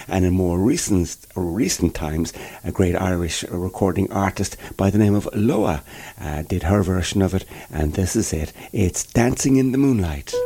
and in more recent times, a great Irish recording artist by the name of Loa did her version of it, and this is it. It's Dancing in the Moonlight.